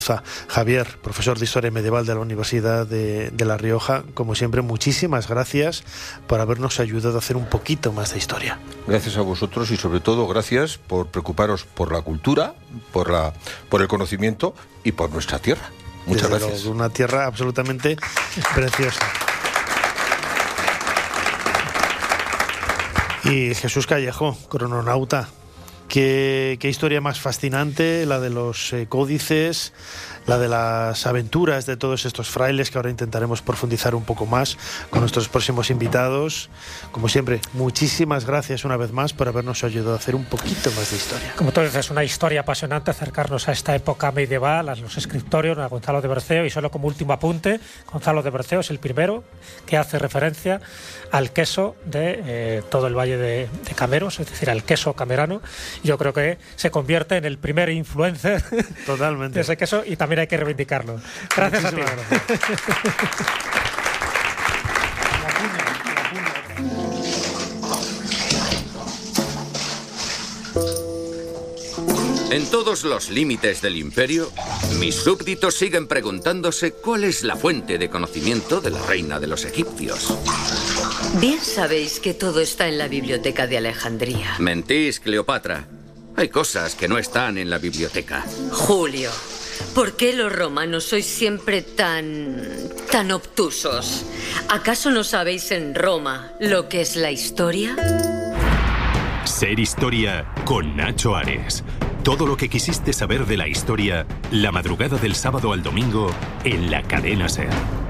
Javier, profesor de Historia Medieval de la Universidad de La Rioja, como siempre, muchísimas gracias por habernos ayudado a hacer un poquito más de historia. Gracias a vosotros y sobre todo gracias por preocuparos por la cultura, por el conocimiento y por nuestra tierra. Muchas gracias. Una tierra absolutamente preciosa. Y Jesús Callejo, crononauta. Qué historia más fascinante, la de los códices, la de las aventuras de todos estos frailes, que ahora intentaremos profundizar un poco más con nuestros próximos invitados. Como siempre, muchísimas gracias una vez más por habernos ayudado a hacer un poquito más de historia. Como tú dices, una historia apasionante, acercarnos a esta época medieval, a los escriptorios, a Gonzalo de Berceo. Y solo como último apunte, Gonzalo de Berceo es el primero que hace referencia al queso de todo el Valle de Cameros, es decir, al queso camerano. Yo creo que se convierte en el primer influencer totalmente de ese queso, y también hay que reivindicarlo. Gracias a ti. En todos los límites del imperio, mis súbditos siguen preguntándose cuál es la fuente de conocimiento de la reina de los egipcios. Bien sabéis que todo está en la biblioteca de Alejandría. Mentís, Cleopatra. Hay cosas que no están en la biblioteca. Julio, ¿por qué los romanos sois siempre tan obtusos? ¿Acaso no sabéis en Roma lo que es la historia? Ser Historia con Nacho Ares. Todo lo que quisiste saber de la historia, la madrugada del sábado al domingo en la cadena SER.